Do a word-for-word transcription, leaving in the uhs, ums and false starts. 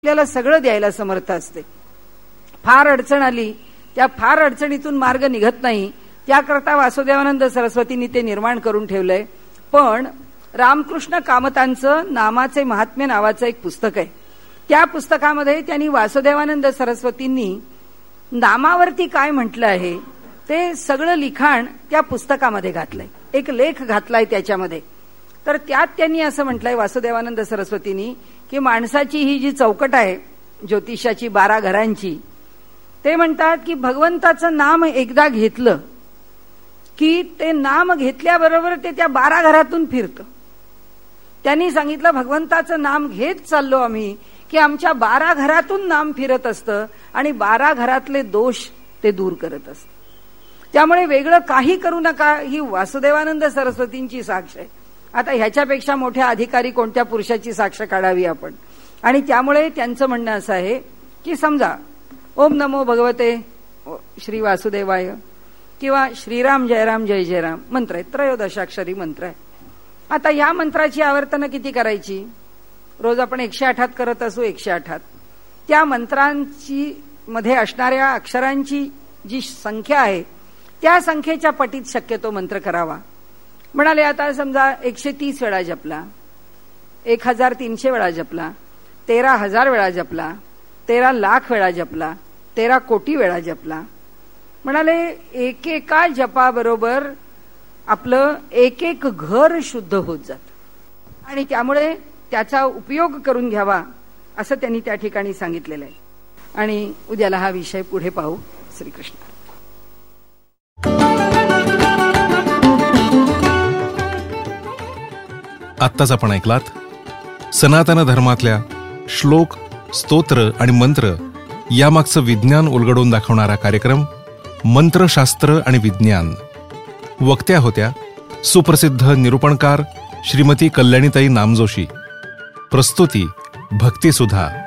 आपल्याला सगळं द्यायला समर्थ असते. फार अडचण आली, त्या फार अडचणीतून मार्ग निघत नाही, त्याकरता वासुदेवानंद सरस्वतींनी ते निर्माण करून ठेवलंय. पण रामकृष्ण कामतांचं नामाचे महात्म्य नावाचं एक पुस्तक आहे. त्या पुस्तकामध्ये त्यांनी वासुदेवानंद सरस्वतींनी नामावरती काय म्हटलं आहे ते सगळं लिखाण त्या पुस्तकामध्ये घातलंय. एक लेख घातलाय त्याच्यामध्ये. तर त्यात त्यांनी असं म्हटलंय वासुदेवानंद सरस्वतींनी की माणसाची ही जी चौकट आहे ज्योतिषाची बारा घरांची, ते म्हणतात की भगवंताचं नाम एकदा घेतलं की ते नाम घेतल्याबरोबर ते त्या बारा घरातून फिरतं. त्यांनी सांगितलं भगवंताचं नाम घेत चाललो आम्ही की आमच्या बारा घरातून नाम फिरत असतं आणि बारा घरातले दोष ते दूर करत असतं. त्यामुळे वेगळं काही करू नका, ही वासुदेवानंद सरस्वतींची साक्ष आहे. आता ह्याच्यापेक्षा मोठ्या अधिकारी कोणत्या पुरुषाची साक्ष काढावी आपण. आणि त्यामुळे त्यांचं म्हणणं असं आहे की समजा ओम नमो भगवते श्री वासुदेवाय किंवा श्रीराम जयराम जय जयराम मंत्र आहे, त्रयोदशाक्षरी मंत्र आहे. आता या मंत्राची आवर्तनं किती करायची? रोज आपण एकशे आठात करत असू, एकशे आठात त्या मंत्रांची मध्ये असणाऱ्या अक्षरांची जी संख्या आहे त्या संख्येच्या पटीत शक्यतो मंत्र करावा. म्हणाले आता समजा एकशे तीस वेळा जपला, एक हजार तीनशे वेळा जपला, तेरा हजार वेळा जपला, तेरा लाख वेळा जपला, तेरा कोटी वेळा जपला. म्हणाले एकेका जपाबरोबर आपलं एक एक घर शुद्ध होत जात आणि त्यामुळे त्याचा उपयोग करून घ्यावा असं त्यांनी त्या ठिकाणी सांगितलेलं आहे. आणि उद्याला हा विषय पुढे पाहू. श्रीकृष्ण. आत्ताच आपण ऐकलात सनातन धर्मातल्या श्लोक, स्तोत्र आणि मंत्र यामागचं विज्ञान उलगडून दाखवणारा कार्यक्रम मंत्रशास्त्र आणि विज्ञान. वक्त्या होत्या सुप्रसिद्ध निरूपणकार श्रीमती कल्याणीताई नामजोशी. प्रस्तुती भक्तिसुधा.